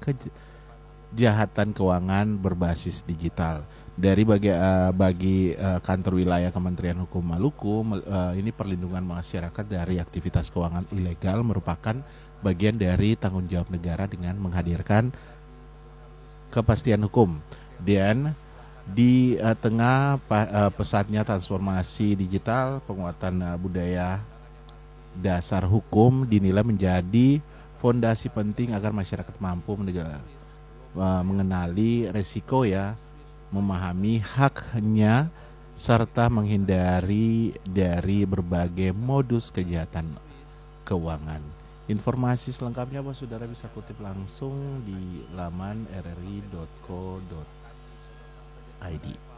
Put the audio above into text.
kejahatan keuangan berbasis digital. Dari bagi kantor wilayah Kementerian Hukum Maluku, ini perlindungan masyarakat dari aktivitas keuangan ilegal merupakan bagian dari tanggung jawab negara dengan menghadirkan kepastian hukum. Dan di tengah pesatnya transformasi digital, penguatan budaya dasar hukum dinilai menjadi fondasi penting agar masyarakat mampu mengenali resiko ya, memahami haknya, serta menghindari dari berbagai modus kejahatan keuangan. Informasi selengkapnya Bapak Saudara bisa kutip langsung di laman rri.co.id.